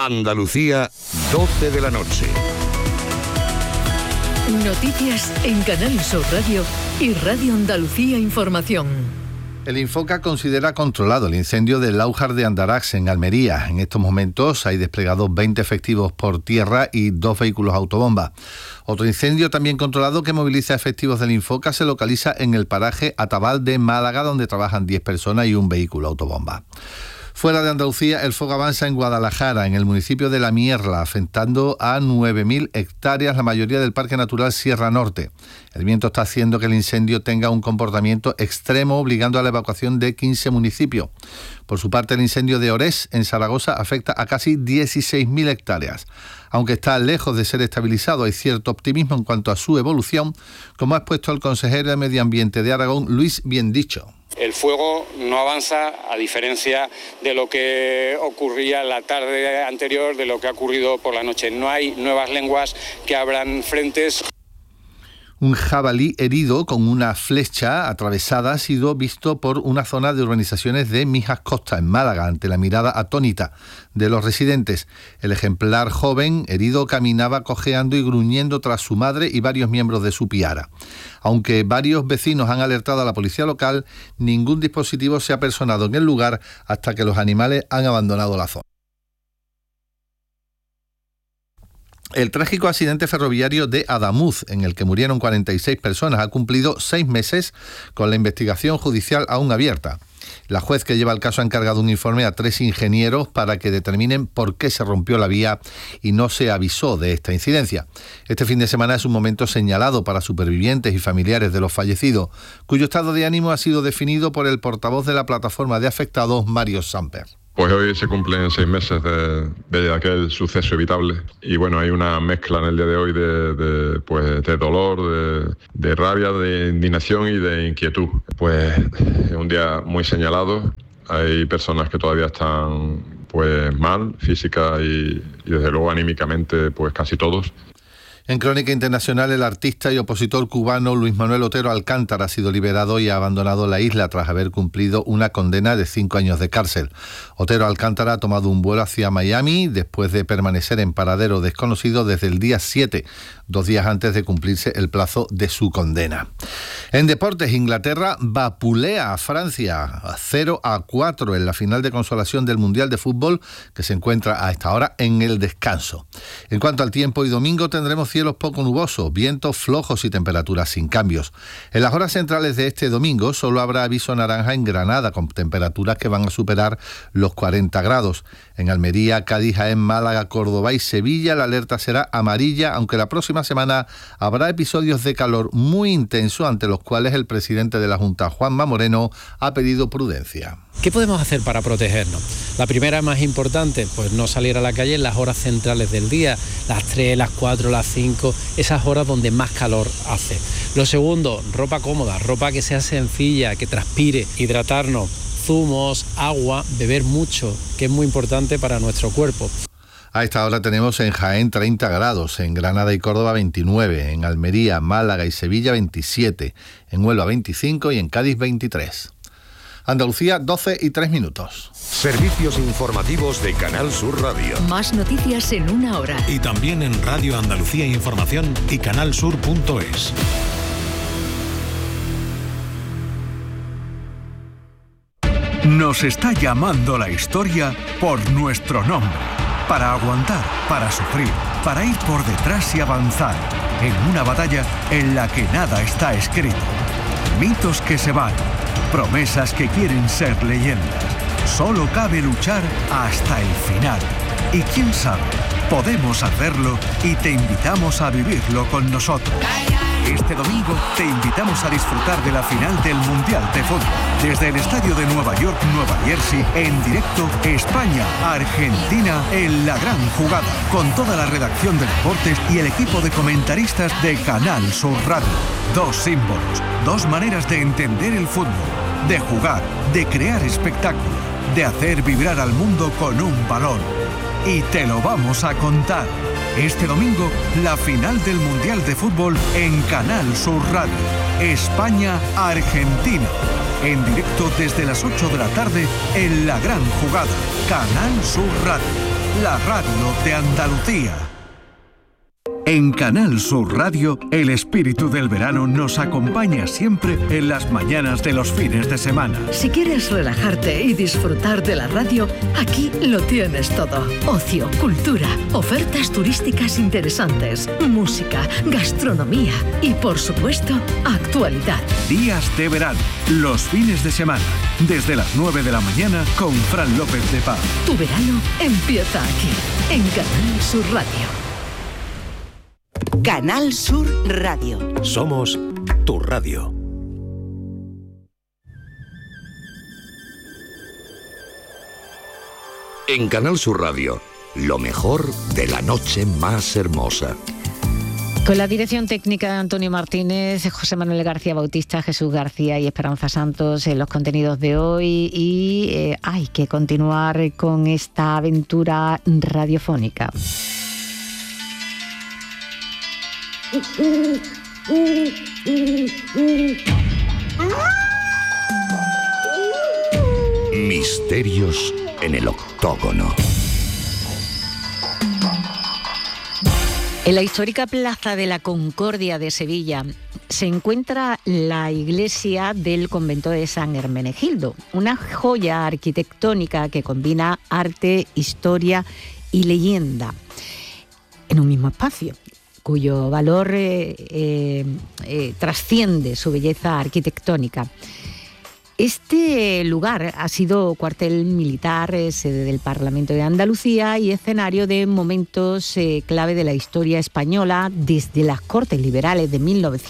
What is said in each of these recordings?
Andalucía, 12 de la noche. Noticias en Canal Sur Radio y Radio Andalucía Información. El Infoca considera controlado el incendio del Laujar de Andarax en Almería. En estos momentos hay desplegados 20 efectivos por tierra y 2 vehículos autobomba. Otro incendio también controlado que moviliza efectivos del Infoca se localiza en el paraje Atabal de Málaga, donde trabajan 10 personas y un vehículo autobomba. Fuera de Andalucía, el fuego avanza en Guadalajara, en el municipio de La Mierla, afectando a 9.000 hectáreas, la mayoría del Parque Natural Sierra Norte. El viento está haciendo que el incendio tenga un comportamiento extremo, obligando a la evacuación de 15 municipios. Por su parte, el incendio de Orés, en Zaragoza, afecta a casi 16.000 hectáreas. Aunque está lejos de ser estabilizado, hay cierto optimismo en cuanto a su evolución, como ha expuesto el consejero de Medio Ambiente de Aragón, Luis Biendicho. El fuego no avanza, a diferencia de lo que ocurría la tarde anterior, de lo que ha ocurrido por la noche. No hay nuevas lenguas que abran frentes. Un jabalí herido con una flecha atravesada ha sido visto por una zona de urbanizaciones de Mijas Costa, en Málaga, ante la mirada atónita de los residentes. El ejemplar joven herido caminaba cojeando y gruñendo tras su madre y varios miembros de su piara. Aunque varios vecinos han alertado a la policía local, ningún dispositivo se ha personado en el lugar hasta que los animales han abandonado la zona. El trágico accidente ferroviario de Adamuz, en el que murieron 46 personas, ha cumplido 6 meses con la investigación judicial aún abierta. La juez que lleva el caso ha encargado un informe a 3 ingenieros para que determinen por qué se rompió la vía y no se avisó de esta incidencia. Este fin de semana es un momento señalado para supervivientes y familiares de los fallecidos, cuyo estado de ánimo ha sido definido por el portavoz de la plataforma de afectados, Mario Samper. Pues hoy se cumplen 6 meses de aquel suceso evitable y bueno, hay una mezcla en el día de hoy de dolor, de rabia, de indignación y de inquietud. Pues es un día muy señalado, hay personas que todavía están pues mal, física y desde luego anímicamente pues casi todos. En Crónica Internacional, el artista y opositor cubano Luis Manuel Otero Alcántara ha sido liberado y ha abandonado la isla tras haber cumplido una condena de 5 años de cárcel. Otero Alcántara ha tomado un vuelo hacia Miami después de permanecer en paradero desconocido desde el día 7, 2 días antes de cumplirse el plazo de su condena. En deportes, Inglaterra vapulea a Francia 0-4 en la final de consolación del Mundial de Fútbol, que se encuentra a esta hora en el descanso. En cuanto al tiempo, hoy domingo tendremos cielos poco nubosos, vientos flojos y temperaturas sin cambios. En las horas centrales de este domingo solo habrá aviso naranja en Granada, con temperaturas que van a superar los 40 grados. En Almería, Cádiz, Jaén, Málaga, Córdoba y Sevilla la alerta será amarilla, aunque la próxima semana habrá episodios de calor muy intenso, ante los cuales el presidente de la Junta, Juanma Moreno, ha pedido prudencia. ¿Qué podemos hacer para protegernos? La primera, más importante, pues no salir a la calle en las horas centrales del día, las 3, las 4, las 5, esas horas donde más calor hace. Lo segundo, ropa cómoda, ropa que sea sencilla, que transpire, hidratarnos, zumos, agua, beber mucho, que es muy importante para nuestro cuerpo. A esta hora tenemos en Jaén 30 grados, en Granada y Córdoba 29, en Almería, Málaga y Sevilla 27, en Huelva 25 y en Cádiz 23. Andalucía, 12:03. Servicios informativos de Canal Sur Radio. Más noticias en 1 hora. Y también en Radio Andalucía Información y canalsur.es. Nos está llamando la historia por nuestro nombre. Para aguantar, para sufrir, para ir por detrás y avanzar. En una batalla en la que nada está escrito. Mitos que se van. Promesas que quieren ser leyendas. Solo cabe luchar hasta el final. Y quién sabe, podemos hacerlo y te invitamos a vivirlo con nosotros. Este domingo te invitamos a disfrutar de la final del Mundial de Fútbol. Desde el estadio de Nueva York, Nueva Jersey, en directo, España-Argentina en la gran jugada. Con toda la redacción de deportes y el equipo de comentaristas de Canal Sur Radio. 2 símbolos, 2 maneras de entender el fútbol, de jugar, de crear espectáculo, de hacer vibrar al mundo con un balón. Y te lo vamos a contar. Este domingo, la final del Mundial de Fútbol en Canal Sur Radio. España-Argentina. En directo desde las 8 de la tarde en la gran jugada. Canal Sur Radio. la radio de Andalucía. En Canal Sur Radio, el espíritu del verano nos acompaña siempre en las mañanas de los fines de semana. Si quieres relajarte y disfrutar de la radio, aquí lo tienes todo. Ocio, cultura, ofertas turísticas interesantes, música, gastronomía y, por supuesto, actualidad. Días de verano, los fines de semana, desde las 9 de la mañana con Fran López de Paz. Tu verano empieza aquí, en Canal Sur Radio. Canal Sur Radio. Somos tu radio. En Canal Sur Radio, lo mejor de la noche más hermosa. Con la dirección técnica de Antonio Martínez, José Manuel García Bautista, Jesús García y Esperanza Santos en los contenidos de hoy, y hay que continuar con esta aventura radiofónica. Misterios en el octógono. En la histórica Plaza de la Concordia de Sevilla se encuentra la iglesia del convento de San Hermenegildo, una joya arquitectónica que combina arte, historia y leyenda en un mismo espacio, cuyo valor trasciende su belleza arquitectónica. Este lugar ha sido cuartel militar, sede del Parlamento de Andalucía y escenario de momentos clave de la historia española, desde las Cortes Liberales de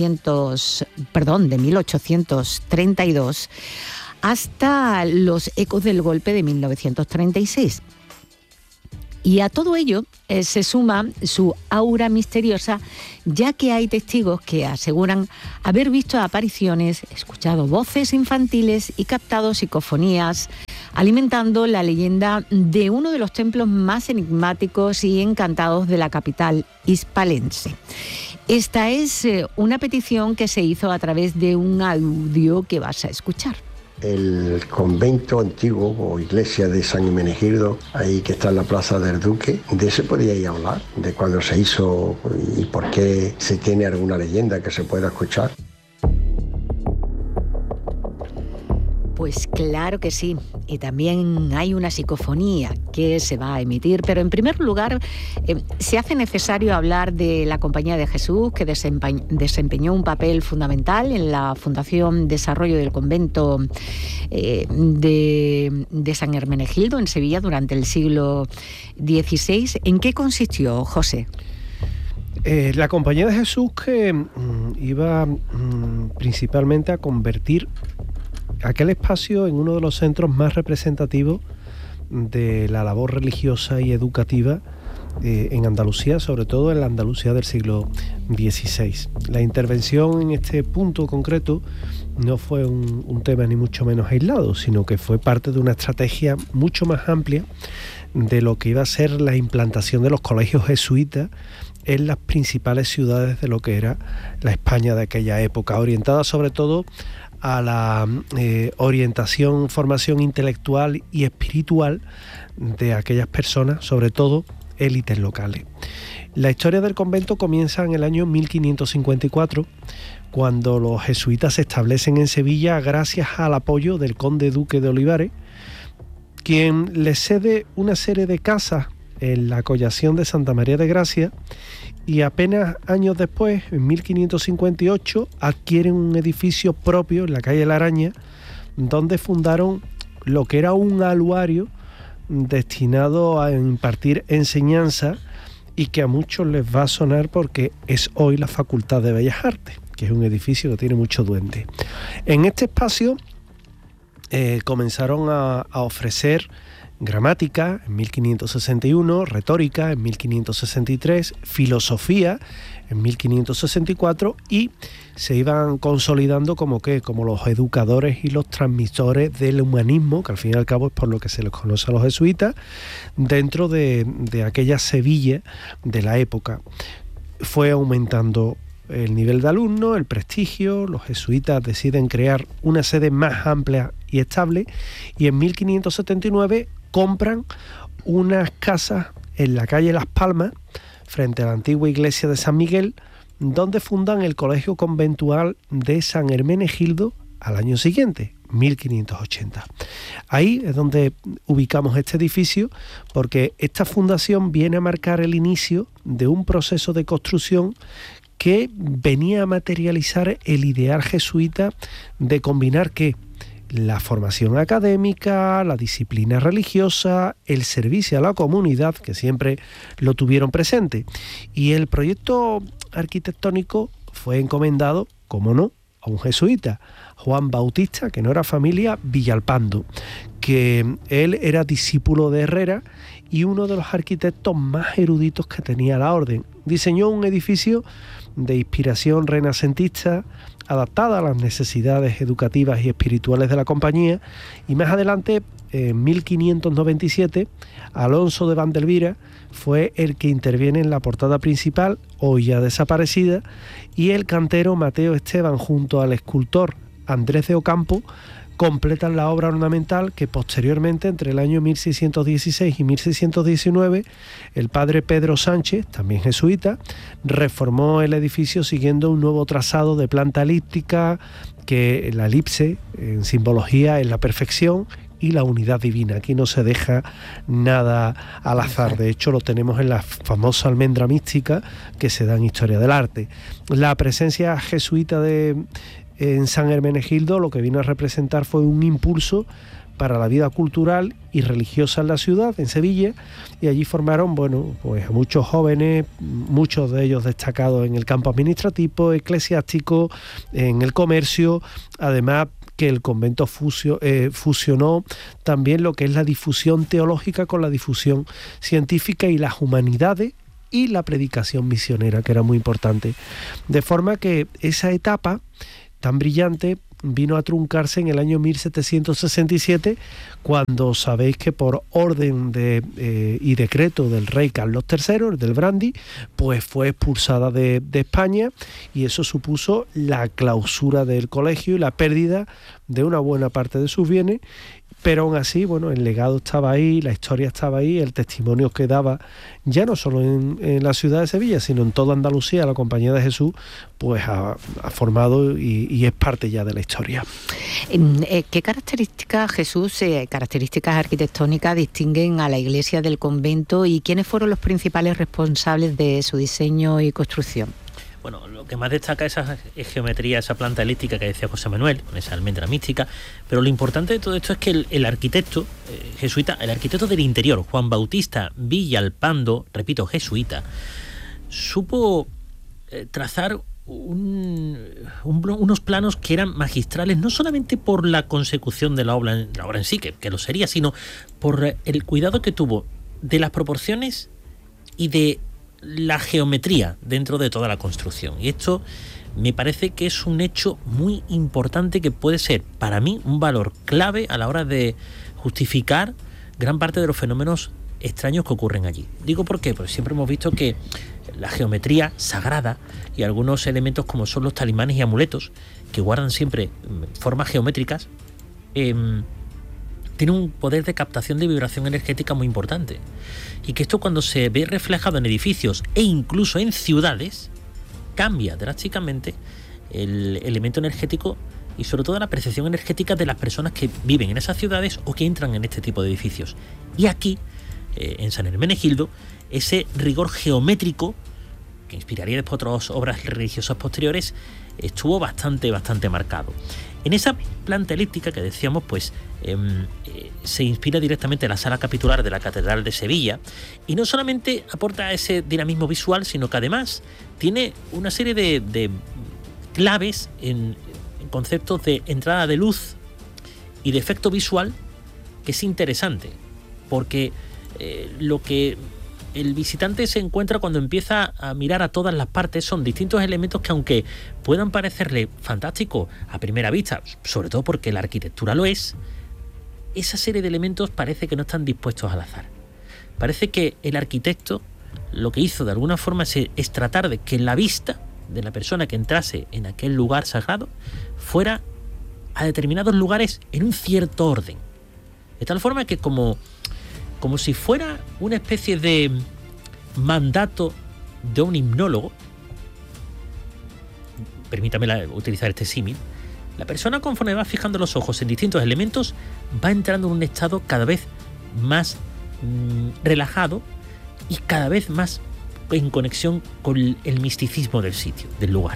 1832 hasta los ecos del golpe de 1936. Y a todo ello se suma su aura misteriosa, ya que hay testigos que aseguran haber visto apariciones, escuchado voces infantiles y captado psicofonías, alimentando la leyenda de uno de los templos más enigmáticos y encantados de la capital hispalense. Esta es una petición que se hizo a través de un audio que vas a escuchar. El convento antiguo o iglesia de San Hermenegildo, ahí que está en la Plaza del Duque, de ese podíais hablar, de cuándo se hizo y por qué, se tiene alguna leyenda que se pueda escuchar. Pues claro que sí, y también hay una psicofonía que se va a emitir, pero en primer lugar se hace necesario hablar de la Compañía de Jesús, que desempeñó un papel fundamental en la Fundación Desarrollo del Convento de San Hermenegildo en Sevilla durante el siglo XVI. ¿En qué consistió, José? La Compañía de Jesús, que iba principalmente a convertir aquel espacio en uno de los centros más representativos de la labor religiosa y educativa en Andalucía, sobre todo en la Andalucía del siglo XVI. La intervención en este punto concreto no fue un tema ni mucho menos aislado, sino que fue parte de una estrategia mucho más amplia de lo que iba a ser la implantación de los colegios jesuitas en las principales ciudades de lo que era la España de aquella época, orientada sobre todo a la orientación, formación intelectual y espiritual de aquellas personas, sobre todo élites locales. La historia del convento comienza en el año 1554, cuando los jesuitas se establecen en Sevilla gracias al apoyo del conde duque de Olivares, quien les cede una serie de casas en la collación de Santa María de Gracia, y apenas años después, en 1558, adquieren un edificio propio en la calle La Araña, donde fundaron lo que era un aluario destinado a impartir enseñanza y que a muchos les va a sonar porque es hoy la Facultad de Bellas Artes, que es un edificio que tiene mucho duende. En este espacio comenzaron a ofrecer gramática en 1561, retórica en 1563, filosofía en 1564 y se iban consolidando como los educadores y los transmisores del humanismo, que al fin y al cabo es por lo que se les conoce a los jesuitas, dentro de aquella Sevilla de la época. Fue aumentando el nivel de alumnos, el prestigio, los jesuitas deciden crear una sede más amplia y estable y en 1579 compran unas casas en la calle Las Palmas, frente a la antigua iglesia de San Miguel, donde fundan el colegio conventual de San Hermenegildo al año siguiente, 1580. Ahí es donde ubicamos este edificio, porque esta fundación viene a marcar el inicio de un proceso de construcción que venía a materializar el ideal jesuita de combinar ¿qué? La formación académica, la disciplina religiosa, el servicio a la comunidad, que siempre lo tuvieron presente. Y el proyecto arquitectónico fue encomendado, como no, a un jesuita, Juan Bautista, que no era familia, Villalpando, que él era discípulo de Herrera y uno de los arquitectos más eruditos que tenía la orden. Diseñó un edificio de inspiración renacentista, adaptada a las necesidades educativas y espirituales de la compañía, y más adelante, en 1597, Alonso de Vandelvira fue el que interviene en la portada principal, hoy ya desaparecida, y el cantero Mateo Esteban junto al escultor Andrés de Ocampo completan la obra ornamental que posteriormente, entre el año 1616 y 1619, el padre Pedro Sánchez, también jesuita, reformó el edificio siguiendo un nuevo trazado de planta elíptica, que la elipse en simbología es la perfección y la unidad divina. Aquí no se deja nada al azar. De hecho, lo tenemos en la famosa almendra mística que se da en Historia del Arte. La presencia jesuita en San Hermenegildo lo que vino a representar fue un impulso para la vida cultural y religiosa en la ciudad, en Sevilla, y allí formaron, bueno, pues a muchos jóvenes, muchos de ellos destacados en el campo administrativo, eclesiástico, en el comercio, además que el convento fusionó también lo que es la difusión teológica con la difusión científica y las humanidades y la predicación misionera, que era muy importante. De forma que esa etapa tan brillante vino a truncarse en el año 1767, cuando sabéis que por orden y decreto del rey Carlos III, el del Brandy, pues fue expulsada de España, y eso supuso la clausura del colegio y la pérdida de una buena parte de sus bienes. Pero aún así, bueno, el legado estaba ahí, la historia estaba ahí, el testimonio que daba, ya no solo en la ciudad de Sevilla, sino en toda Andalucía, la Compañía de Jesús, pues ha formado y es parte ya de la historia. ¿Qué características, Jesús, características arquitectónicas distinguen a la iglesia del convento, y quiénes fueron los principales responsables de su diseño y construcción? Bueno, lo que más destaca es esa geometría, esa planta elíptica que decía José Manuel, con esa almendra mística, pero lo importante de todo esto es que el arquitecto jesuita, el arquitecto del interior, Juan Bautista Villalpando, repito, jesuita, supo trazar unos planos que eran magistrales, no solamente por la consecución de la obra en sí, que lo sería, sino por el cuidado que tuvo de las proporciones y de la geometría dentro de toda la construcción. Y esto me parece que es un hecho muy importante, que puede ser para mí un valor clave a la hora de justificar gran parte de los fenómenos extraños que ocurren allí. Digo por qué, porque siempre hemos visto que la geometría sagrada y algunos elementos como son los talismanes y amuletos, que guardan siempre formas geométricas, tiene un poder de captación de vibración energética muy importante, y que esto, cuando se ve reflejado en edificios e incluso en ciudades, cambia drásticamente el elemento energético y sobre todo la percepción energética de las personas que viven en esas ciudades o que entran en este tipo de edificios. Y aquí, en San Hermenegildo, ese rigor geométrico, que inspiraría después otras obras religiosas posteriores, estuvo bastante marcado. En esa planta elíptica que decíamos, pues se inspira directamente en la sala capitular de la Catedral de Sevilla, y no solamente aporta ese dinamismo visual, sino que además tiene una serie de claves en conceptos de entrada de luz y de efecto visual, que es interesante, porque lo que el visitante se encuentra cuando empieza a mirar a todas las partes son distintos elementos que, aunque puedan parecerle fantásticos a primera vista, sobre todo porque la arquitectura lo es, esa serie de elementos parece que no están dispuestos al azar. Parece que el arquitecto lo que hizo de alguna forma es tratar de que la vista de la persona que entrase en aquel lugar sagrado fuera a determinados lugares en un cierto orden. De tal forma que, como como si fuera una especie de mandato de un hipnólogo. Permítame utilizar este símil. La persona, conforme va fijando los ojos en distintos elementos, va entrando en un estado cada vez más relajado y cada vez más en conexión con el misticismo del sitio, del lugar.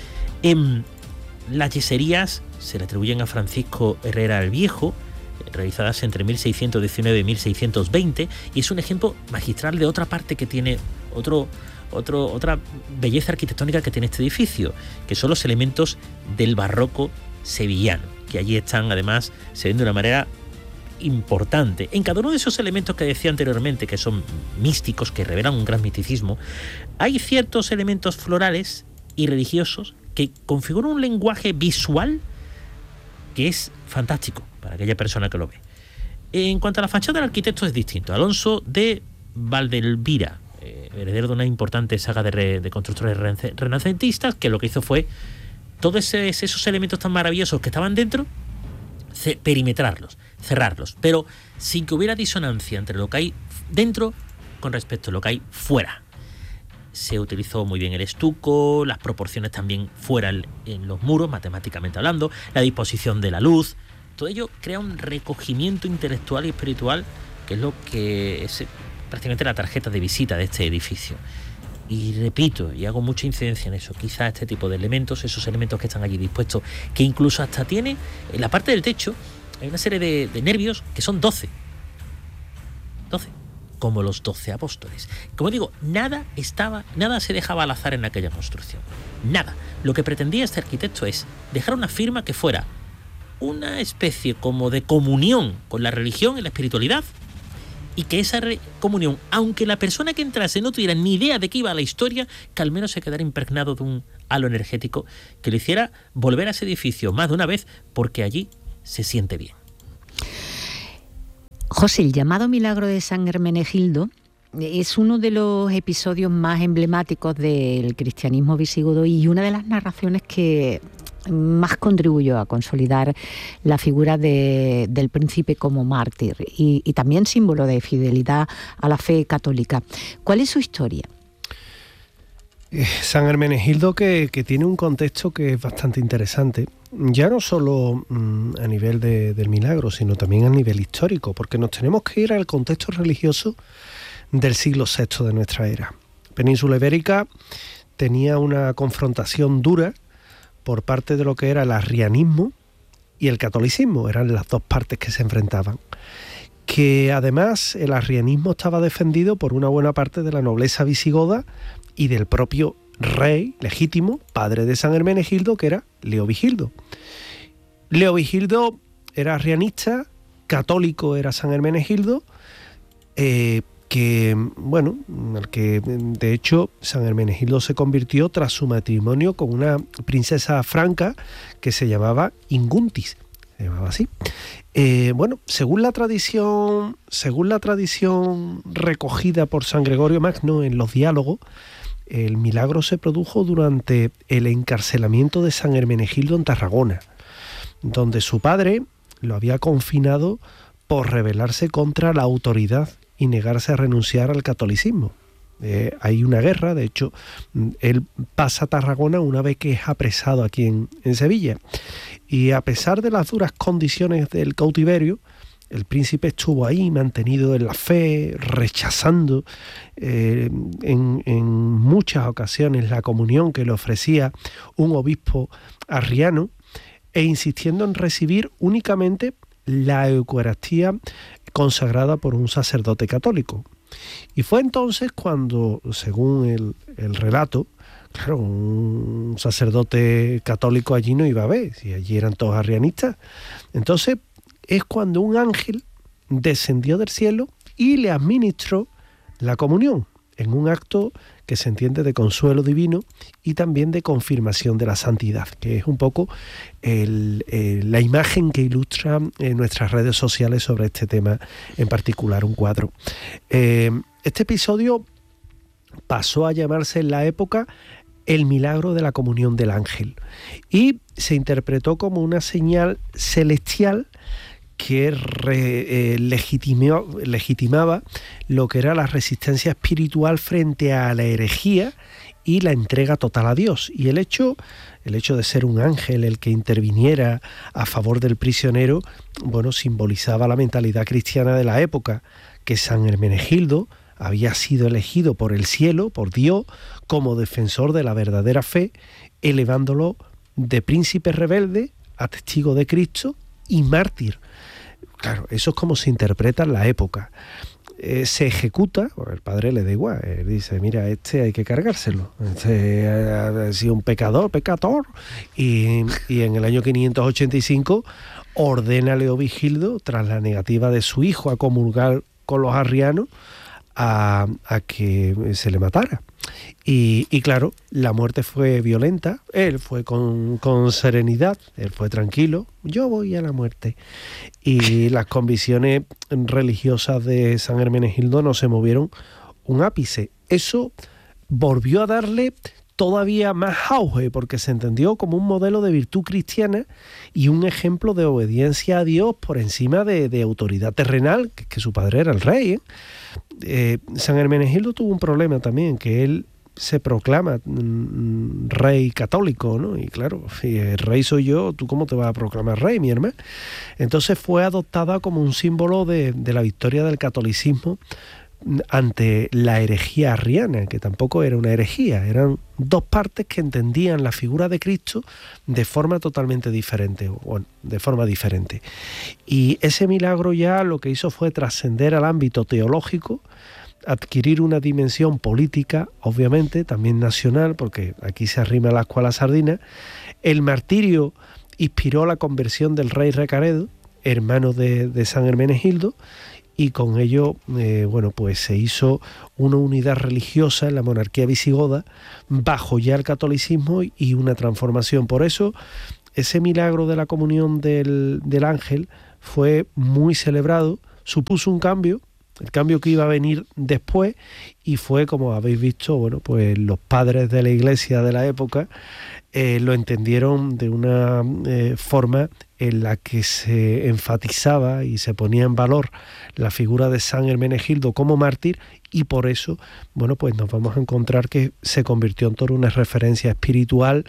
Las yeserías se le atribuyen a Francisco Herrera el Viejo, realizadas entre 1619 y 1620, y es un ejemplo magistral de otra parte que tiene otra belleza arquitectónica que tiene este edificio, que son los elementos del barroco sevillano, que allí están, además, se ven de una manera importante. En cada uno de esos elementos que decía anteriormente, que son místicos, que revelan un gran misticismo, hay ciertos elementos florales y religiosos que configuran un lenguaje visual que es fantástico para aquella persona que lo ve. En cuanto a la fachada, el arquitecto es distinto. Alonso de Valdelvira, heredero de una importante saga de constructores renacentistas, que lo que hizo fue todos esos elementos tan maravillosos que estaban dentro, perimetrarlos, cerrarlos, pero sin que hubiera disonancia entre lo que hay dentro con respecto a lo que hay fuera. Se utilizó muy bien el estuco, las proporciones también fuera en los muros, matemáticamente hablando, la disposición de la luz. Todo ello crea un recogimiento intelectual y espiritual, que es lo que es prácticamente la tarjeta de visita de este edificio. Y repito, y hago mucha incidencia en eso, quizá este tipo de elementos, esos elementos que están allí dispuestos, que incluso hasta tiene, en la parte del techo, hay una serie de nervios que son 12, como los 12 apóstoles. Como digo, nada se dejaba al azar en aquella construcción, nada. Lo que pretendía este arquitecto es dejar una firma que fuera una especie como de comunión con la religión y la espiritualidad, y que esa comunión, aunque la persona que entrase no tuviera ni idea de qué iba la historia, que al menos se quedara impregnado de un halo energético que le hiciera volver a ese edificio más de una vez, porque allí se siente bien. José, el llamado milagro de San Hermenegildo es uno de los episodios más emblemáticos del cristianismo visigodo y una de las narraciones que más contribuyó a consolidar la figura del príncipe como mártir y también símbolo de fidelidad a la fe católica. ¿Cuál es su historia? San Hermenegildo que tiene un contexto que es bastante interesante, ya no solo a nivel del milagro, sino también a nivel histórico, porque nos tenemos que ir al contexto religioso del siglo VI de nuestra era. Península Ibérica tenía una confrontación dura por parte de lo que era el arrianismo y el catolicismo, eran las dos partes que se enfrentaban. Que además el arrianismo estaba defendido por una buena parte de la nobleza visigoda y del propio rey legítimo, padre de San Hermenegildo, que era Leovigildo. Leovigildo era arrianista, católico era San Hermenegildo, al que de hecho San Hermenegildo se convirtió tras su matrimonio con una princesa franca que se llamaba Inguntis, se llamaba así. Según la tradición recogida por San Gregorio Magno en los diálogos, el milagro se produjo durante el encarcelamiento de San Hermenegildo en Tarragona, donde su padre lo había confinado por rebelarse contra la autoridad y negarse a renunciar al catolicismo. Hay una guerra, de hecho, él pasa a Tarragona una vez que es apresado aquí en Sevilla. Y a pesar de las duras condiciones del cautiverio, el príncipe estuvo ahí, mantenido en la fe, rechazando en muchas ocasiones la comunión que le ofrecía un obispo arriano e insistiendo en recibir únicamente la Eucaristía consagrada por un sacerdote católico. Y fue entonces cuando, según el relato, claro, un sacerdote católico allí no iba a ver, si allí eran todos arrianistas. Entonces es cuando un ángel descendió del cielo y le administró la comunión, en un acto que se entiende de consuelo divino y también de confirmación de la santidad, que es un poco la imagen que ilustra en nuestras redes sociales sobre este tema, en particular un cuadro. Este episodio pasó a llamarse en la época el milagro de la comunión del ángel y se interpretó como una señal celestial que legitimaba lo que era la resistencia espiritual frente a la herejía y la entrega total a Dios. Y el hecho de ser un ángel el que interviniera a favor del prisionero, bueno, simbolizaba la mentalidad cristiana de la época, que San Hermenegildo había sido elegido por el cielo, por Dios, como defensor de la verdadera fe, elevándolo de príncipe rebelde a testigo de Cristo y mártir. Claro, eso es como se interpreta en la época. Se ejecuta, el padre le da igual, él dice, mira, hay que cargárselo, ha sido un pecador, y en el año 585 ordena a Leovigildo, tras la negativa de su hijo a comulgar con los arrianos, a que se le matara. Y claro, la muerte fue violenta, él fue con serenidad, él fue tranquilo, yo voy a la muerte. Y las convicciones religiosas de San Hermenegildo no se movieron un ápice. Eso volvió a darle todavía más auge, porque se entendió como un modelo de virtud cristiana y un ejemplo de obediencia a Dios por encima de autoridad terrenal, que su padre era el rey. San Hermenegildo tuvo un problema también, que él se proclama rey católico, ¿no? Y claro, si el rey soy yo, ¿tú cómo te vas a proclamar rey, mi hermano? Entonces fue adoptada como un símbolo de la victoria del catolicismo ante la herejía arriana, que tampoco era una herejía, eran dos partes que entendían la figura de Cristo de forma totalmente diferente, bueno, de forma diferente. Y ese milagro ya lo que hizo fue trascender al ámbito teológico, adquirir una dimensión política, obviamente, también nacional, porque aquí se arrima la ascua a la sardina. El martirio inspiró la conversión del rey Recaredo, hermano de San Hermenegildo, y con ello, bueno, pues se hizo una unidad religiosa en la monarquía visigoda bajo ya el catolicismo y una transformación. Por eso, ese milagro de la comunión del ángel fue muy celebrado, supuso un cambio, el cambio que iba a venir después, y fue, como habéis visto, bueno, pues los padres de la iglesia de la época lo entendieron de una forma en la que se enfatizaba y se ponía en valor la figura de San Hermenegildo como mártir, y por eso, bueno, pues nos vamos a encontrar que se convirtió en toda una referencia espiritual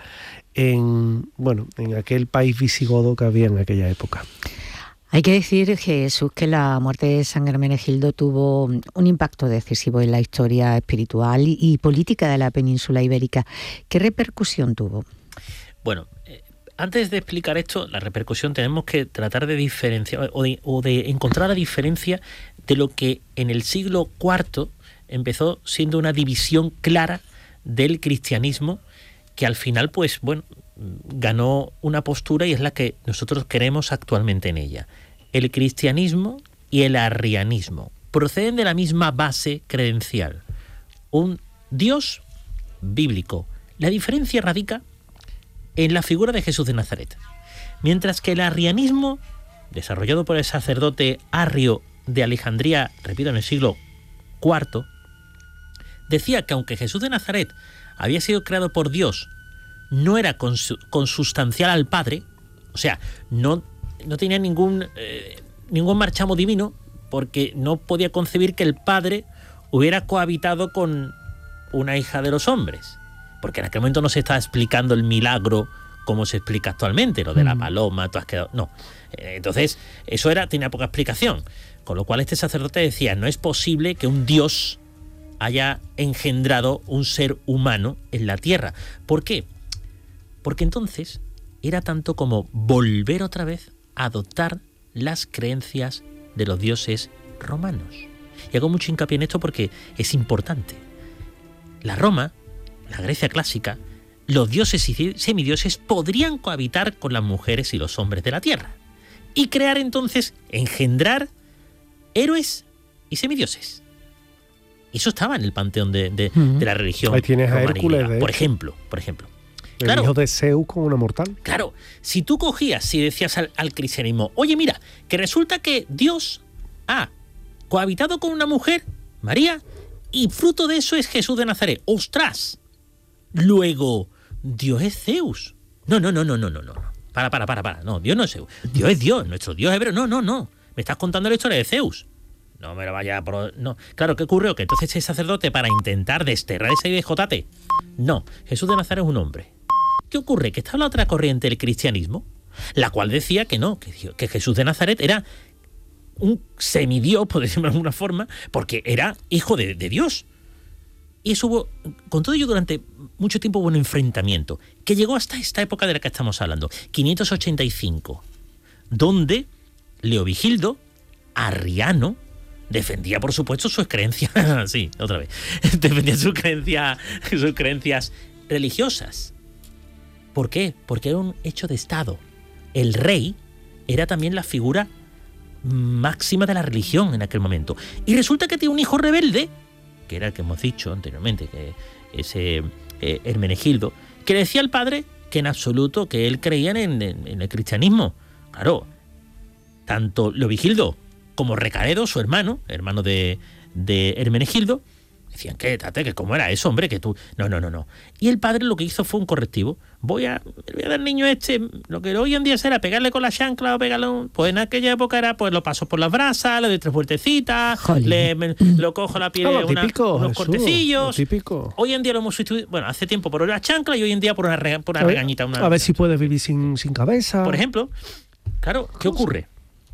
en aquel país visigodo que había en aquella época. Hay que decir, Jesús, que la muerte de San Hermenegildo tuvo un impacto decisivo en la historia espiritual y política de la península ibérica. ¿Qué repercusión tuvo? Bueno, antes de explicar esto, la repercusión tenemos que tratar de diferenciar o de encontrar la diferencia de lo que en el siglo IV empezó siendo una división clara del cristianismo, que al final, pues bueno, ganó una postura y es la que nosotros queremos actualmente en ella. El cristianismo y el arrianismo proceden de la misma base credencial, un Dios bíblico. La diferencia radica en la figura de Jesús de Nazaret. Mientras que el arrianismo, desarrollado por el sacerdote Arrio de Alejandría, repito, en el siglo IV, decía que aunque Jesús de Nazaret había sido creado por Dios, no era consustancial al Padre, o sea, no tenía ningún marchamo divino, porque no podía concebir que el Padre hubiera cohabitado con una hija de los hombres, porque en aquel momento no se estaba explicando el milagro como se explica actualmente, lo de la paloma, tú has quedado... No, entonces eso tenía poca explicación, con lo cual este sacerdote decía, no es posible que un Dios haya engendrado un ser humano en la tierra. ¿Por qué? Porque entonces era tanto como volver otra vez a adoptar las creencias de los dioses romanos. Y hago mucho hincapié en esto porque es importante. La Roma, la Grecia clásica, los dioses y semidioses podrían cohabitar con las mujeres y los hombres de la tierra y crear entonces, engendrar héroes y semidioses. Eso estaba en el panteón de la religión. Ahí tienes a Hércules, por ejemplo. El hijo de Zeus con una mortal. Claro, si tú cogías y decías al cristianismo, oye, mira, que resulta que Dios ha cohabitado con una mujer, María, y fruto de eso es Jesús de Nazaret. ¡Ostras! Luego, Dios es Zeus. No. Para. No, Dios no es Zeus. Dios es Dios, nuestro Dios hebreo. No. Me estás contando la historia de Zeus. No me lo vaya a... No. Claro, ¿qué ocurrió? Que entonces ese sacerdote, para intentar desterrar ese IDJT, no, Jesús de Nazaret es un hombre. ¿Qué ocurre? Que está la otra corriente del cristianismo, la cual decía que no, que Jesús de Nazaret era un semidios, por decirlo de alguna forma, porque era hijo de Dios. Y eso hubo, con todo ello, durante mucho tiempo hubo un enfrentamiento, que llegó hasta esta época de la que estamos hablando, 585, donde Leovigildo, arriano, defendía, por supuesto, sus creencias, sí, otra vez, defendía sus creencias religiosas. ¿Por qué? Porque era un hecho de Estado. El rey era también la figura máxima de la religión en aquel momento. Y resulta que tiene un hijo rebelde, que era el que hemos dicho anteriormente, que ese Hermenegildo, que le decía al padre que en absoluto que él creía en el cristianismo. Claro, tanto Leovigildo como Recaredo, su hermano de Hermenegildo, decían que cómo era eso, hombre, que tú... No. Y el padre lo que hizo fue un correctivo. Voy a dar al niño lo que hoy en día será pegarle con la chancla o pegarle... Pues en aquella época era, pues lo paso por las brasas, le doy 3 vueltecitas, lo cojo la piel, unos cortecillos. Hoy en día lo hemos sustituido, bueno, hace tiempo por la chancla y hoy en día por una regañita. A ver si puedes vivir sin cabeza. Por ejemplo, claro, ¿qué ocurre?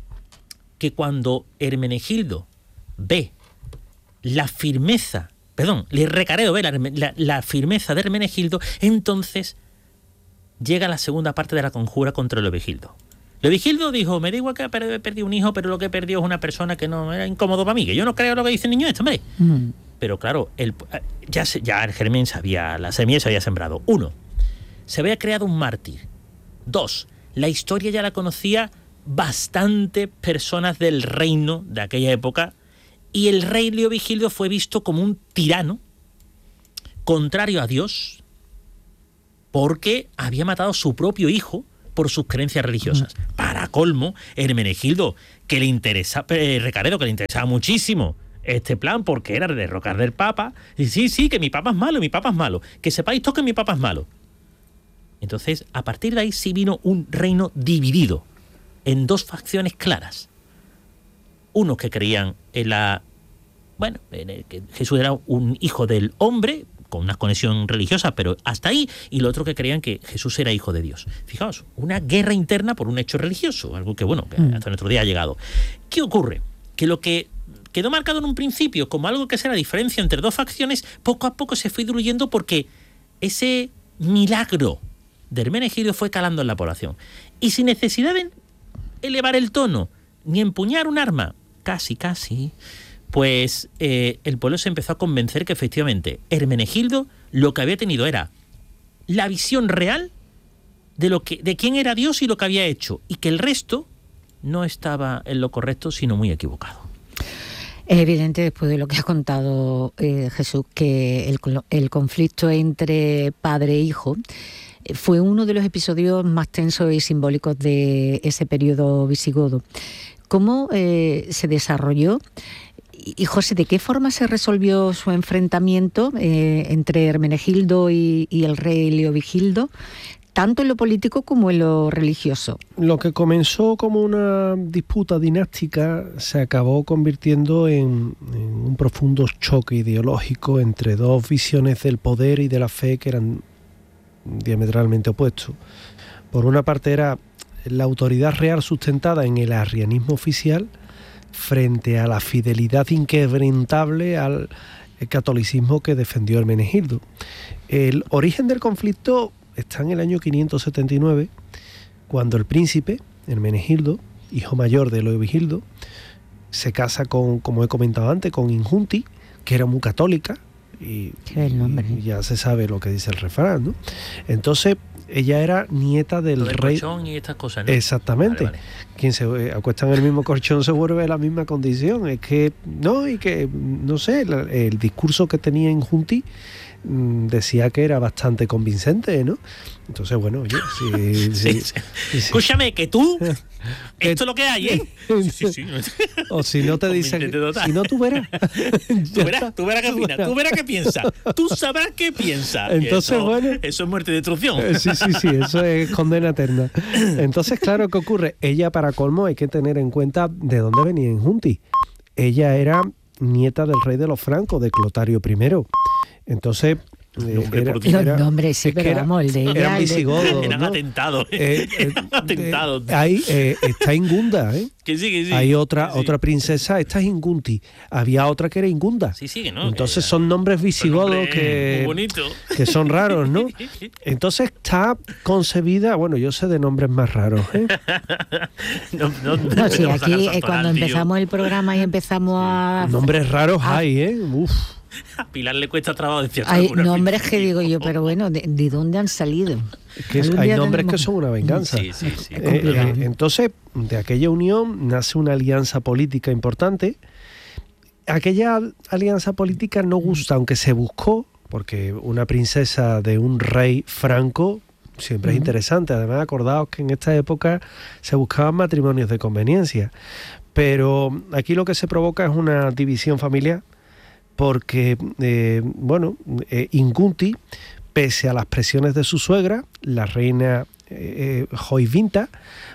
Que cuando Hermenegildo ve la firmeza, Recaredo ve la firmeza de Hermenegildo, entonces llega la segunda parte de la conjura contra Leovigildo. Leovigildo dijo, me da igual que perdí un hijo, pero lo que perdió es una persona que no era incómodo para mí, que yo no creo lo que dice el niño hombre. Pero claro, ya el germen la semilla se había sembrado. 1, se había creado un mártir. 2, la historia ya la conocía bastante personas del reino de aquella época, y el rey Leovigildo fue visto como un tirano contrario a Dios porque había matado a su propio hijo por sus creencias religiosas. Para colmo, Hermenegildo, Recaredo, que le interesaba muchísimo este plan porque era de derrocar del papa, y sí, que mi papa es malo, que sepáis todos que mi papa es malo. Entonces, a partir de ahí sí vino un reino dividido en 2 facciones claras. Unos que creían en que Jesús era un hijo del hombre, con una conexión religiosa, pero hasta ahí, y los otros que creían que Jesús era hijo de Dios. Fijaos, una guerra interna por un hecho religioso, algo que, que hasta nuestro día ha llegado. ¿Qué ocurre? Que lo que quedó marcado en un principio como algo que será la diferencia entre 2 facciones, poco a poco se fue diluyendo porque ese milagro de Hermenegildo fue calando en la población. Y sin necesidad de elevar el tono, ni empuñar un arma, casi, pues el pueblo se empezó a convencer que efectivamente Hermenegildo lo que había tenido era la visión real de quién era Dios y lo que había hecho, y que el resto no estaba en lo correcto, sino muy equivocado. Es evidente, después de lo que ha contado Jesús, que el conflicto entre padre e hijo fue uno de los episodios más tensos y simbólicos de ese periodo visigodo. ¿Cómo se desarrolló? Y José, ¿de qué forma se resolvió su enfrentamiento entre Hermenegildo y el rey Leovigildo, tanto en lo político como en lo religioso? Lo que comenzó como una disputa dinástica se acabó convirtiendo en un profundo choque ideológico entre 2 visiones del poder y de la fe que eran diametralmente opuestos. Por una parte era la autoridad real sustentada en el arrianismo oficial frente a la fidelidad inquebrantable al catolicismo que defendió Hermenegildo. El origen del conflicto está en el año 579, cuando el príncipe Hermenegildo, hijo mayor de Leovigildo, se casa como he comentado antes, con Injunti, que era muy católica, y ya se sabe lo que dice el refrán, ¿no? Entonces ella era nieta del rey. Y estas cosas, ¿no? Exactamente. Vale. quien se acuesta en el mismo colchón se vuelve a la misma condición. Es que, no, y que, no sé, el discurso que tenía en Junti decía que era bastante convincente, ¿no? Entonces, bueno, oye, sí. Escúchame, que tú, esto es lo que hay, ¿eh? Sí. O si no te dicen, si no, tú verás. Tú verás qué opinas, tú verás qué piensas, tú sabrás qué piensas. Entonces, bueno, eso es muerte y destrucción. Sí, eso es condena eterna. Entonces, claro, ¿qué ocurre? Ella, para colmo, hay que tener en cuenta de dónde venía en Junti. Ella era nieta del rey de los francos, de Clotario I. Entonces, los nombres, sí, pero vamos, el de ella... Eran visigodos, eran atentados. Atentados. Ahí está Ingunda, ¿eh? Que sí. Hay otra princesa, esta es Ingunti. Había otra que era Ingunda. Sí, que no. Entonces son nombres visigodos que son raros, ¿no? Entonces está concebida, bueno, yo sé de nombres más raros, ¿eh? No, sí, aquí cuando empezamos el programa y empezamos a... Nombres raros hay, ¿eh? Uf. A Pilar le cuesta trabajo decir. Hay nombres que digo yo, pero bueno, ¿de dónde han salido? Hay nombres que son una venganza. Sí. Entonces, de aquella unión nace una alianza política importante. Aquella alianza política no gusta, aunque se buscó, porque una princesa de un rey franco siempre es interesante. Además, acordaos que en esta época se buscaban matrimonios de conveniencia. Pero aquí lo que se provoca es una división familiar, porque, Ingunti, pese a las presiones de su suegra, la reina Joisvinta,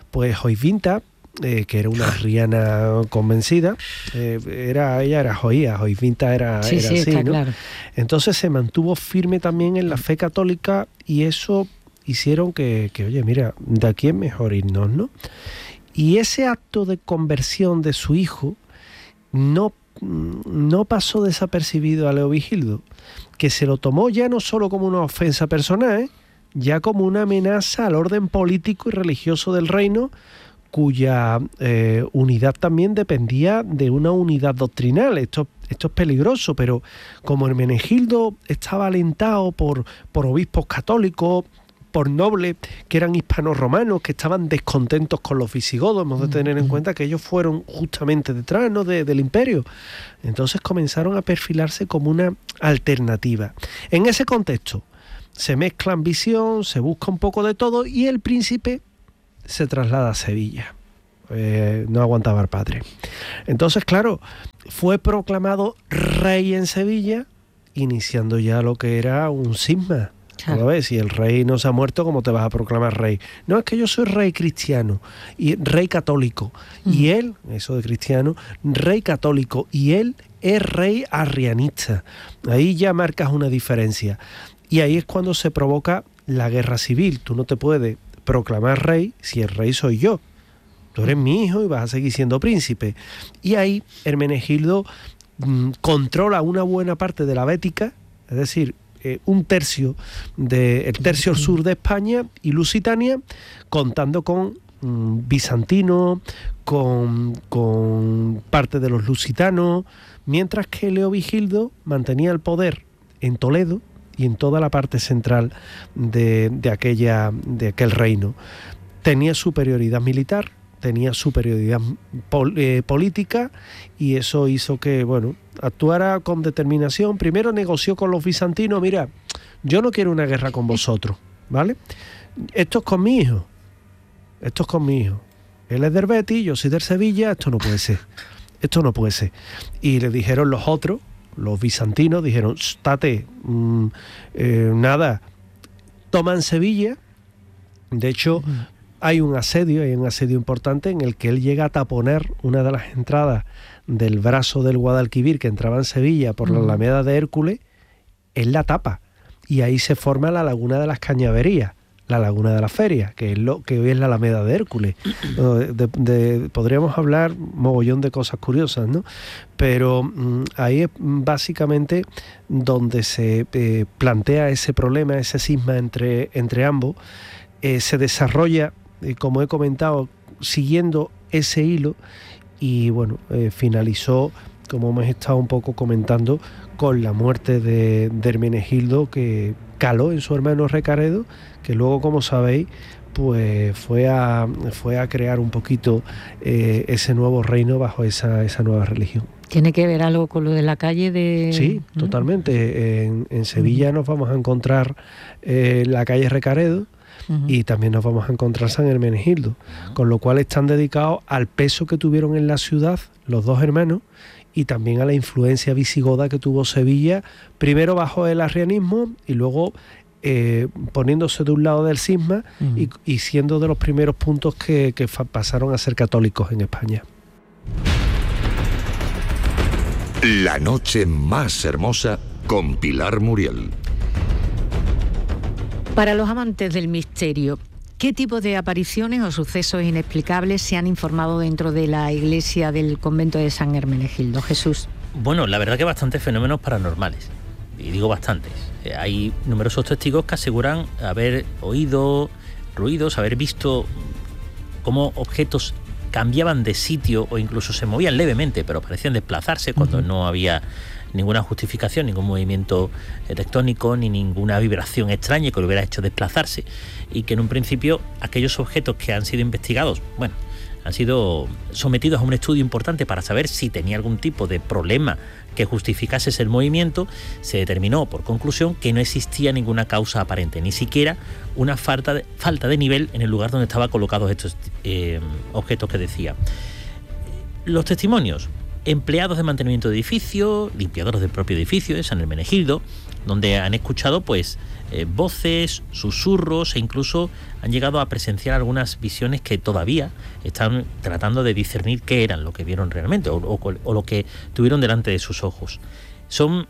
que era una arriana convencida, ella era joía, Joisvinta era así, ¿no? Claro. Entonces se mantuvo firme también en la fe católica y eso hicieron que oye, mira, de aquí es mejor irnos, ¿no? Y ese acto de conversión de su hijo no pasó desapercibido a Leovigildo, que se lo tomó ya no solo como una ofensa personal, ya como una amenaza al orden político y religioso del reino, cuya unidad también dependía de una unidad doctrinal. Esto es peligroso, pero como Hermenegildo estaba alentado por obispos católicos, por nobles que eran hispanos-romanos, que estaban descontentos con los visigodos, hemos de tener en cuenta que ellos fueron justamente detrás, ¿no?, del imperio. Entonces comenzaron a perfilarse como una alternativa. En ese contexto se mezcla ambición, se busca un poco de todo y el príncipe se traslada a Sevilla. No aguantaba el padre. Entonces, claro, fue proclamado rey en Sevilla, iniciando ya lo que era un cisma. Claro. ¿Ves? Si el rey no se ha muerto, ¿cómo te vas a proclamar rey? No, es que yo soy rey cristiano y rey católico. Y él, eso de cristiano, rey católico, y él es rey arrianista. Ahí ya marcas una diferencia. Y ahí es cuando se provoca la guerra civil. Tú no te puedes proclamar rey si el rey soy yo. Tú eres mi hijo y vas a seguir siendo príncipe. Y ahí Hermenegildo controla una buena parte de la Bética, es decir, el tercio sur de España y Lusitania, contando con bizantinos, con parte de los lusitanos, mientras que Leovigildo mantenía el poder en Toledo y en toda la parte central de aquel reino. Tenía superioridad militar, tenía superioridad política, y eso hizo que, bueno, actuara con determinación. Primero negoció con los bizantinos: mira, yo no quiero una guerra con vosotros, ¿vale? Esto es con mi hijo. Él es del Betis, yo soy del Sevilla, esto no puede ser. Y le dijeron los otros, los bizantinos, dijeron: estate, toman Sevilla. De hecho, hay un asedio importante en el que él llega a taponar una de las entradas del brazo del Guadalquivir que entraba en Sevilla por la Alameda de Hércules. Él la tapa y ahí se forma la Laguna de las Cañaverías, la Laguna de la Feria, que es lo que hoy es la Alameda de Hércules. Podríamos hablar mogollón de cosas curiosas, ¿no? Pero ahí es básicamente donde se plantea ese problema, ese cisma entre ambos. Se desarrolla, como he comentado, siguiendo ese hilo, y bueno, finalizó, como hemos estado un poco comentando, con la muerte de Hermenegildo, que caló en su hermano Recaredo, que luego, como sabéis, pues fue a crear un poquito ese nuevo reino bajo esa nueva religión. ¿Tiene que ver algo con lo de la calle de...? Sí, totalmente. En Sevilla nos vamos a encontrar la calle Recaredo, y también nos vamos a encontrar San Hermenegildo, con lo cual están dedicados al peso que tuvieron en la ciudad los dos hermanos y también a la influencia visigoda que tuvo Sevilla, primero bajo el arrianismo y luego poniéndose de un lado del cisma y siendo de los primeros puntos que pasaron a ser católicos en España. La noche más hermosa con Pilar Muriel. Para los amantes del misterio, ¿qué tipo de apariciones o sucesos inexplicables se han informado dentro de la iglesia del convento de San Hermenegildo? Jesús. Bueno, la verdad que bastantes fenómenos paranormales, y digo bastantes. Hay numerosos testigos que aseguran haber oído ruidos, haber visto cómo objetos cambiaban de sitio o incluso se movían levemente, pero parecían desplazarse cuando no había ninguna justificación, ningún movimiento tectónico ni ninguna vibración extraña que lo hubiera hecho desplazarse, y que en un principio aquellos objetos que han sido investigados, bueno, han sido sometidos a un estudio importante para saber si tenía algún tipo de problema que justificase ese movimiento. Se determinó por conclusión que no existía ninguna causa aparente, ni siquiera una falta de nivel en el lugar donde estaban colocados estos objetos que decía. Los testimonios: empleados de mantenimiento de edificio, limpiadores del propio edificio de San Hermenegildo, donde han escuchado pues voces, susurros, e incluso han llegado a presenciar algunas visiones que todavía están tratando de discernir qué eran lo que vieron realmente o lo que tuvieron delante de sus ojos. Son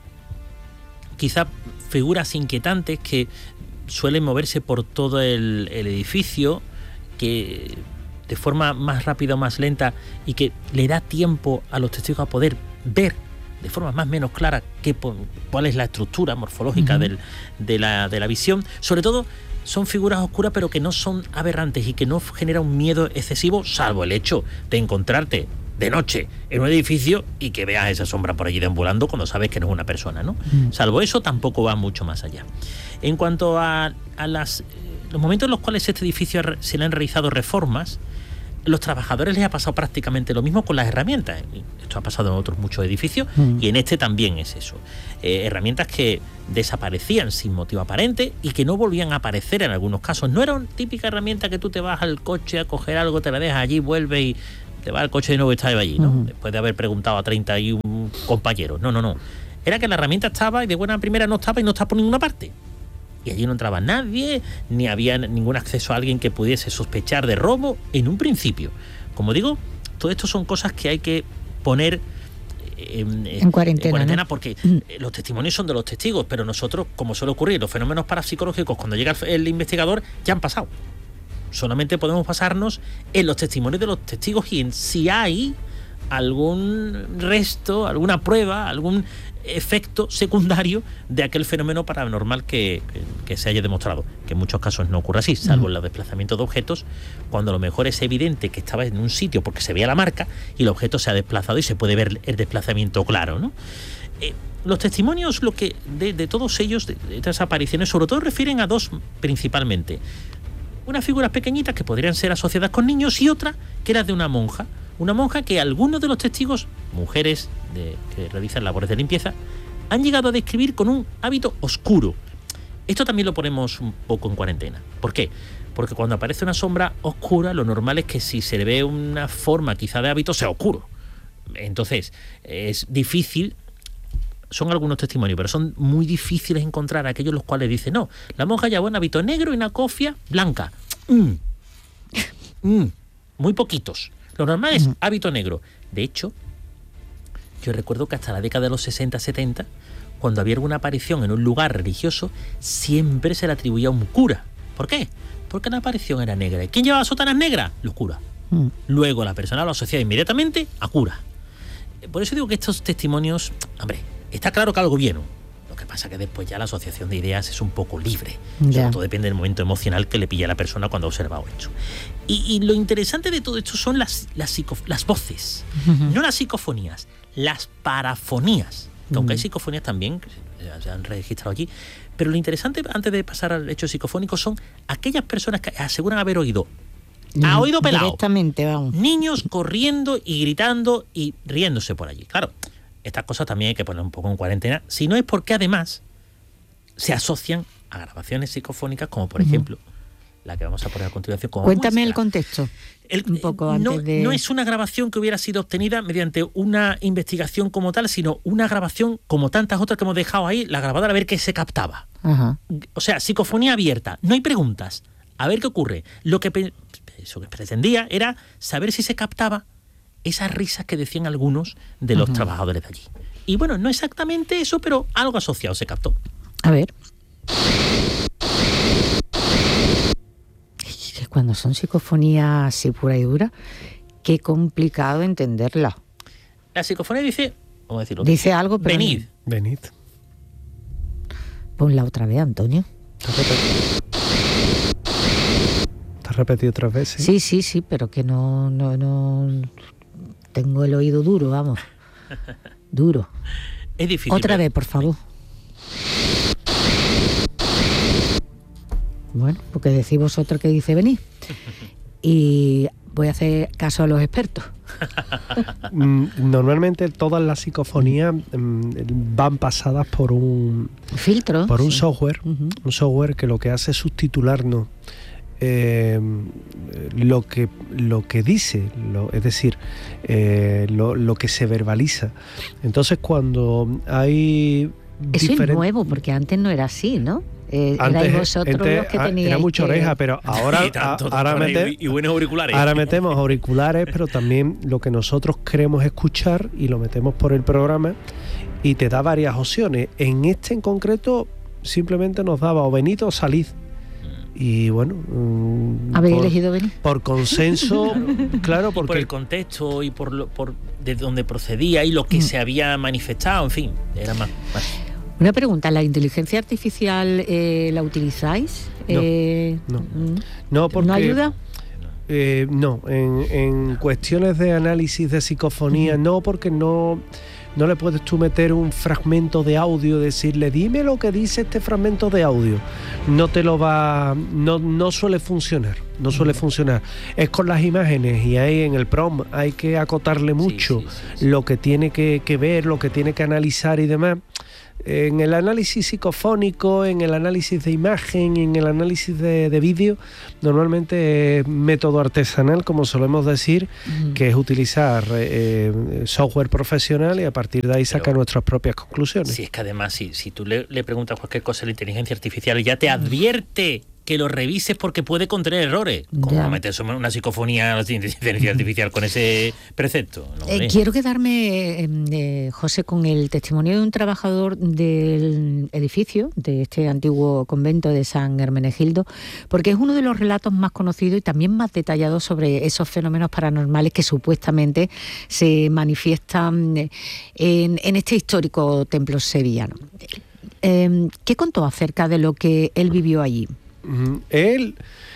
quizá figuras inquietantes que suelen moverse por todo el edificio, que de forma más rápida o más lenta, y que le da tiempo a los testigos a poder ver de forma más o menos clara cuál es la estructura morfológica de la visión. Sobre todo son figuras oscuras, pero que no son aberrantes y que no genera un miedo excesivo, salvo el hecho de encontrarte de noche en un edificio y que veas esa sombra por allí deambulando cuando sabes que no es una persona, ¿no? Salvo eso, tampoco va mucho más allá. En cuanto a los momentos en los cuales este edificio se le han realizado reformas, los trabajadores les ha pasado prácticamente lo mismo con las herramientas. Esto ha pasado en otros muchos edificios y en este también es eso. Herramientas que desaparecían sin motivo aparente y que no volvían a aparecer en algunos casos. No era una típica herramienta que tú te vas al coche a coger algo, te la dejas allí, vuelve y te vas al coche de nuevo y estás allí, ¿no? Después de haber preguntado a 31 compañeros. No. Era que la herramienta estaba y de buena primera no estaba y no estaba por ninguna parte. Y allí no entraba nadie, ni había ningún acceso a alguien que pudiese sospechar de robo en un principio. Como digo, todo esto son cosas que hay que poner en cuarentena, ¿no? Porque los testimonios son de los testigos, pero nosotros, como suele ocurrir, los fenómenos parapsicológicos, cuando llega el investigador, ya han pasado. Solamente podemos basarnos en los testimonios de los testigos y en si hay algún resto, alguna prueba, algún efecto secundario de aquel fenómeno paranormal que se haya demostrado, que en muchos casos no ocurre así, salvo en los desplazamientos de objetos, cuando a lo mejor es evidente que estaba en un sitio porque se veía la marca y el objeto se ha desplazado y se puede ver el desplazamiento claro, ¿no? Los testimonios, de todos ellos, de estas apariciones, sobre todo refieren a dos principalmente. Unas figuras pequeñitas que podrían ser asociadas con niños y otra que era de una monja que algunos de los testigos, mujeres que realizan labores de limpieza, han llegado a describir con un hábito oscuro. Esto también lo ponemos un poco en cuarentena. ¿Por qué? Porque cuando aparece una sombra oscura, lo normal es que si se le ve una forma quizá de hábito, sea oscuro. Entonces, es difícil. Son algunos testimonios, pero son muy difíciles encontrar aquellos los cuales dicen, no, la monja llevaba un hábito negro y una cofia blanca. Muy poquitos. Lo normal es hábito negro. De hecho, yo recuerdo que hasta la década de los 60-70, cuando había alguna aparición en un lugar religioso, siempre se le atribuía a un cura. ¿Por qué? Porque la aparición era negra. ¿Y quién llevaba sotanas negras? Los curas. Luego la persona lo asociaba inmediatamente a cura. Por eso digo que estos testimonios, hombre, está claro que algo vieron. Lo que pasa que después ya la asociación de ideas es un poco libre. Todo depende del momento emocional que le pilla a la persona cuando ha observado esto. Y lo interesante de todo esto son las voces. No las psicofonías, las parafonías. aunque hay psicofonías también, que se han registrado allí. Pero lo interesante, antes de pasar al hecho psicofónico, son aquellas personas que aseguran haber oído, a oído pelado, directamente, vamos, niños corriendo y gritando y riéndose por allí. Claro, estas cosas también hay que poner un poco en cuarentena, si no es porque además se asocian a grabaciones psicofónicas, como por ejemplo la que vamos a poner a continuación como Cuéntame muestra. el contexto. Un poco antes de... No es una grabación que hubiera sido obtenida mediante una investigación como tal, sino una grabación como tantas otras que hemos dejado ahí, la grabadora, a ver qué se captaba. Ajá. O sea, psicofonía abierta, no hay preguntas, a ver qué ocurre. Lo que pretendía era saber si se captaba esas risas que decían algunos de los trabajadores de allí. Y bueno, no exactamente eso, pero algo asociado se captó. A ver. Cuando son psicofonías así pura y dura, qué complicado entenderla. La psicofonía dice, vamos a decirlo, dice algo, pero venid. Ponla otra vez, Antonio. ¿Te has repetido 3 veces? Sí, pero que no tengo el oído duro, vamos. Duro. Es difícil. Otra vez, por favor. Bueno, porque decís vosotros que dice venir. Y voy a hacer caso a los expertos. Normalmente todas las psicofonías van pasadas por un filtro, por un software, un software que lo que hace es sustitularnos lo que dice, es decir, lo que se verbaliza. Entonces, cuando hay eso es nuevo, porque antes no era así, ¿no? Erais vosotros los que teníais. Era mucha oreja, pero ahora, y buenos auriculares. Ahora metemos auriculares, pero también lo que nosotros queremos escuchar y lo metemos por el programa y te da varias opciones. En este en concreto simplemente nos daba o venid o salid. Y bueno, habéis elegido venir por consenso, claro, porque por el contexto y por de dónde procedía y lo que se había manifestado, en fin, era más. Una pregunta, ¿la inteligencia artificial la utilizáis? No, porque ¿no ayuda? No, en cuestiones de análisis de psicofonía, no, porque no le puedes tú meter un fragmento de audio, decirle, dime lo que dice este fragmento de audio. No te lo va, no suele funcionar, Es con las imágenes y ahí en el prompt hay que acotarle mucho lo que tiene que ver, lo que tiene que analizar y demás. En el análisis psicofónico, en el análisis de imagen, en el análisis de vídeo, normalmente es método artesanal, como solemos decir, que es utilizar software profesional y a partir de ahí sacar nuestras propias conclusiones. Sí, es que además, si tú le preguntas cualquier cosa a la inteligencia artificial, ya te advierte que lo revises porque puede contener errores. ¿Cómo no metes una psicofonía a la inteligencia artificial con ese precepto? No, quiero quedarme, José, con el testimonio de un trabajador del edificio, de este antiguo convento de San Hermenegildo, porque es uno de los relatos más conocidos y también más detallados sobre esos fenómenos paranormales que supuestamente se manifiestan en este histórico templo sevillano. ¿Qué contó acerca de lo que él vivió allí? Él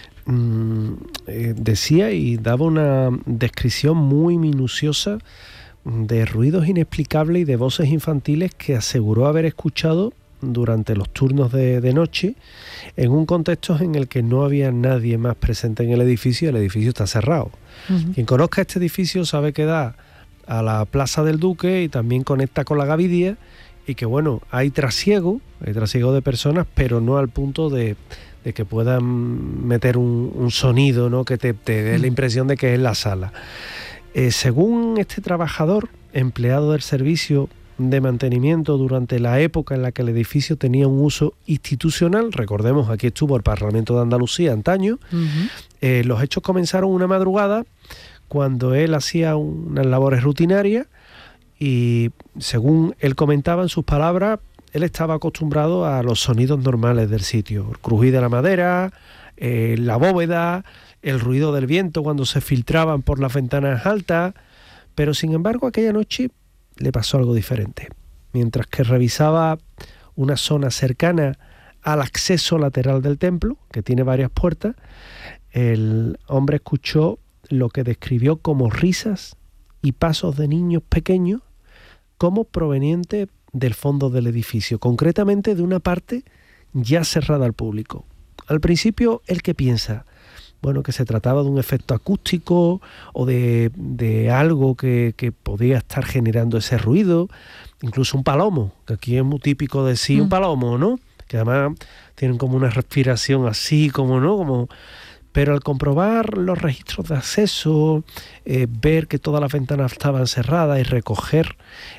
decía y daba una descripción muy minuciosa de ruidos inexplicables y de voces infantiles que aseguró haber escuchado durante los turnos de noche en un contexto en el que no había nadie más presente en el edificio está cerrado. Quien conozca este edificio sabe que da a la Plaza del Duque y también conecta con la Gavidia y que bueno, hay trasiego de personas, pero no al punto de que puedan meter un sonido, ¿no?, que te dé la impresión de que es la sala. Según este trabajador, empleado del servicio de mantenimiento durante la época en la que el edificio tenía un uso institucional, recordemos, aquí estuvo el Parlamento de Andalucía antaño, los hechos comenzaron una madrugada cuando él hacía unas labores rutinarias y, según él comentaba en sus palabras, él estaba acostumbrado a los sonidos normales del sitio, el crujir de la madera, la bóveda, el ruido del viento cuando se filtraban por las ventanas altas, pero sin embargo aquella noche le pasó algo diferente. Mientras que revisaba una zona cercana al acceso lateral del templo, que tiene varias puertas, el hombre escuchó lo que describió como risas y pasos de niños pequeños, como provenientes del fondo del edificio, concretamente de una parte ya cerrada al público. Al principio, el que piensa, bueno, que se trataba de un efecto acústico o de algo que podía estar generando ese ruido, incluso un palomo, que aquí es muy típico decir un palomo, ¿no? Que además tienen como una respiración así, como, ¿no? Como... Pero al comprobar los registros de acceso, ver que todas las ventanas estaban cerradas y recoger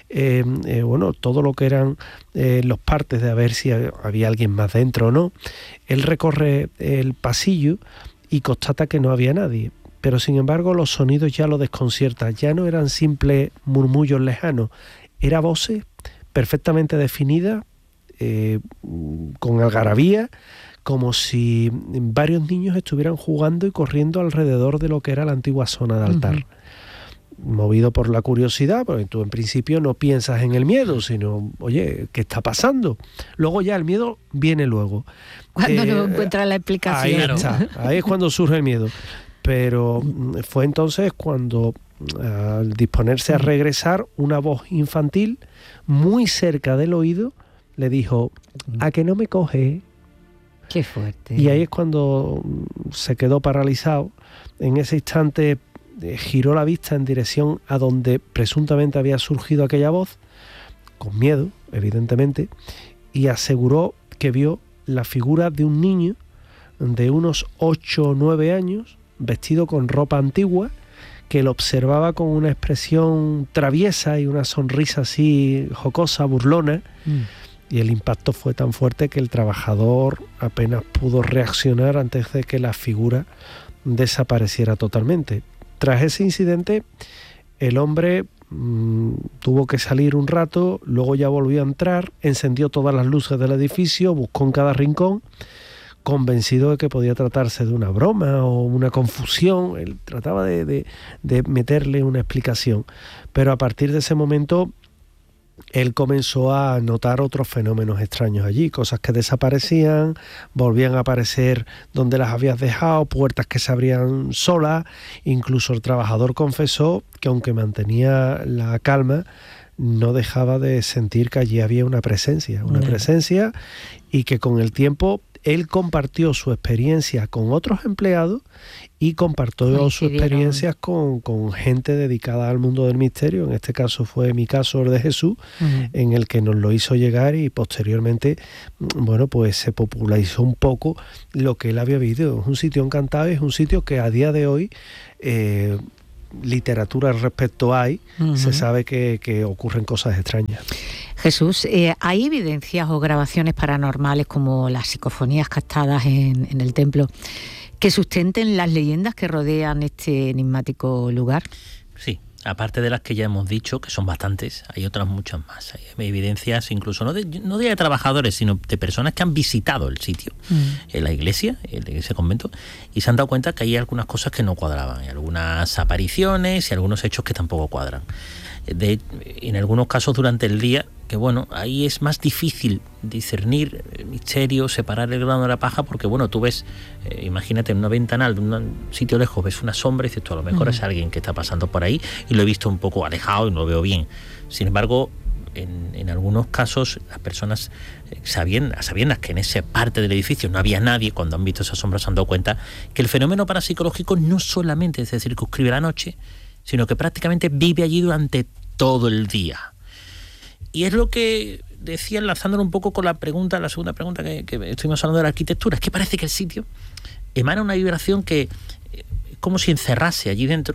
todo lo que eran los partes de a ver si había alguien más dentro o no, él recorre el pasillo y constata que no había nadie. Pero sin embargo los sonidos ya lo desconciertan, ya no eran simples murmullos lejanos, eran voces perfectamente definidas, con algarabía, como si varios niños estuvieran jugando y corriendo alrededor de lo que era la antigua zona de altar. Movido por la curiosidad, porque tú en principio no piensas en el miedo, sino, oye, ¿qué está pasando? Luego ya el miedo viene luego. Cuando no encuentras la explicación. Ahí está, ahí es cuando surge el miedo. Pero fue entonces cuando, al disponerse a regresar, una voz infantil muy cerca del oído le dijo: ¿a que no me coge? Qué fuerte. Y ahí es cuando se quedó paralizado. En ese instante giró la vista en dirección a donde presuntamente había surgido aquella voz, con miedo, evidentemente, y aseguró que vio la figura de un niño de unos 8 o 9 años, vestido con ropa antigua, que lo observaba con una expresión traviesa y una sonrisa así jocosa, burlona. Y el impacto fue tan fuerte que el trabajador apenas pudo reaccionar antes de que la figura desapareciera totalmente. Tras ese incidente, el hombre tuvo que salir un rato, luego ya volvió a entrar, encendió todas las luces del edificio, buscó en cada rincón, convencido de que podía tratarse de una broma o una confusión. Él trataba de meterle una explicación. Pero a partir de ese momento, él comenzó a notar otros fenómenos extraños allí, cosas que desaparecían, volvían a aparecer donde las habías dejado, puertas que se abrían solas. Incluso el trabajador confesó que aunque mantenía la calma, no dejaba de sentir que allí había una presencia, y que con el tiempo él compartió su experiencia con otros empleados y compartió sus experiencias con gente dedicada al mundo del misterio. En este caso fue mi caso, el de Jesús, en el que nos lo hizo llegar, y posteriormente, bueno, pues se popularizó un poco lo que él había vivido. Es un sitio encantado, es un sitio que a día de hoy literatura al respecto hay, se sabe que ocurren cosas extrañas. Jesús, ¿hay evidencias o grabaciones paranormales como las psicofonías captadas en el templo que sustenten las leyendas que rodean este enigmático lugar? Sí, aparte de las que ya hemos dicho, que son bastantes, hay otras muchas más. Hay evidencias incluso no de trabajadores, sino de personas que han visitado el sitio, en la iglesia, ese convento, y se han dado cuenta que hay algunas cosas que no cuadraban, hay algunas apariciones y algunos hechos que tampoco cuadran. En algunos casos durante el día, que bueno, ahí es más difícil discernir el misterio, separar el grano de la paja, porque bueno, tú ves, imagínate en una ventanal de un sitio lejos, ves una sombra y dices tú, a lo mejor es alguien que está pasando por ahí y lo he visto un poco alejado y no lo veo bien. Sin embargo, en algunos casos las personas, sabiendas que en esa parte del edificio no había nadie, cuando han visto esas sombras se han dado cuenta que el fenómeno parapsicológico no solamente se circunscribe la noche, sino que prácticamente vive allí durante todo el día. Y es lo que decía, enlazándolo un poco con la segunda pregunta que estuvimos hablando de la arquitectura. Es que parece que el sitio emana una vibración que es como si encerrase allí dentro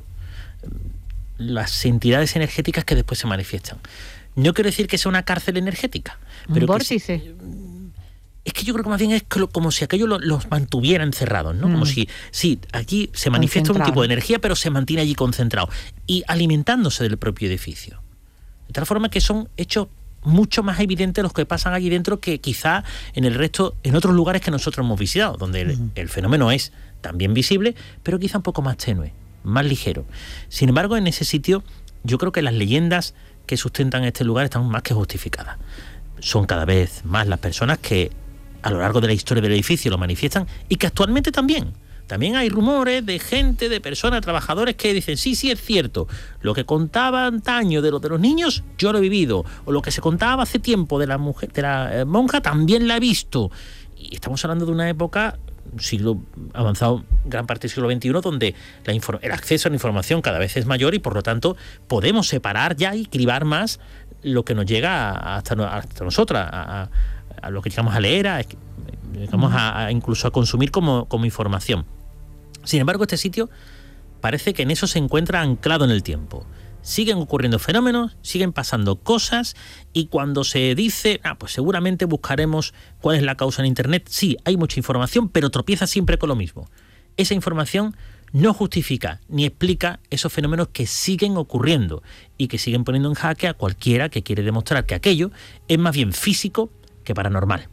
las entidades energéticas que después se manifiestan. No quiero decir que sea una cárcel energética, pero un vórtice. Es que yo creo que más bien es como si aquello los mantuviera encerrados, ¿no? Como si aquí se manifiesta un tipo de energía, pero se mantiene allí concentrado y alimentándose del propio edificio. De tal forma que son hechos mucho más evidentes los que pasan allí dentro que quizá en otros lugares que nosotros hemos visitado, donde el fenómeno es también visible, pero quizá un poco más tenue, más ligero. Sin embargo, en ese sitio yo creo que las leyendas que sustentan este lugar están más que justificadas. Son cada vez más las personas que a lo largo de la historia del edificio lo manifiestan y que actualmente también, también hay rumores de gente, de personas, trabajadores que dicen, sí, es cierto, lo que contaba antaño de los niños, yo lo he vivido, o lo que se contaba hace tiempo de la mujer, de la monja, también la he visto. Y estamos hablando de una época, siglo avanzado, gran parte del siglo XXI, donde el acceso a la información cada vez es mayor y por lo tanto podemos separar ya y cribar más lo que nos llega hasta nosotras, a lo que llegamos a leer, llegamos incluso a consumir como información. Sin embargo, este sitio parece que en eso se encuentra anclado en el tiempo. Siguen ocurriendo fenómenos, siguen pasando cosas, y cuando se dice, pues seguramente buscaremos cuál es la causa en Internet, sí, hay mucha información, pero tropieza siempre con lo mismo. Esa información no justifica ni explica esos fenómenos que siguen ocurriendo y que siguen poniendo en jaque a cualquiera que quiere demostrar que aquello es más bien físico que paranormal.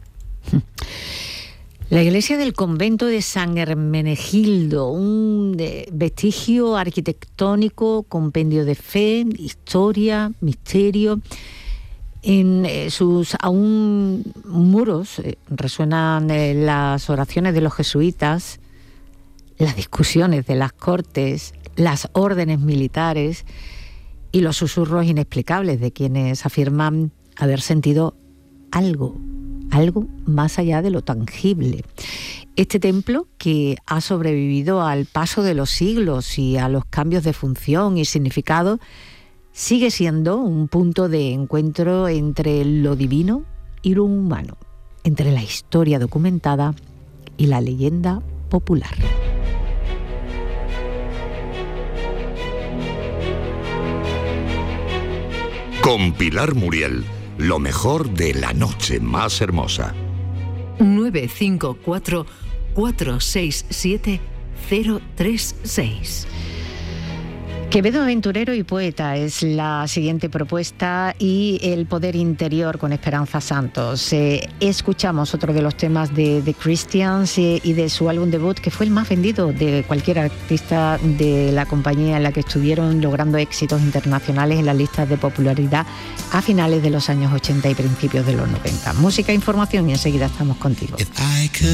La iglesia del convento de San Hermenegildo, un vestigio arquitectónico, compendio de fe, historia, misterio. En sus aún muros resuenan las oraciones de los jesuitas, las discusiones de las cortes, las órdenes militares y los susurros inexplicables de quienes afirman haber sentido algo más allá de lo tangible. Este templo, que ha sobrevivido al paso de los siglos y a los cambios de función y significado, sigue siendo un punto de encuentro entre lo divino y lo humano, entre la historia documentada y la leyenda popular. Con Pilar Muriel, lo mejor de la noche más hermosa. 954 467 036. Quevedo, aventurero y poeta, es la siguiente propuesta, y El poder interior con Esperanza Santos. Escuchamos otro de los temas de The Christians y de su álbum debut, que fue el más vendido de cualquier artista de la compañía en la que estuvieron, logrando éxitos internacionales en las listas de popularidad a finales de los años 80 y principios de los 90. Música e información y enseguida estamos contigo.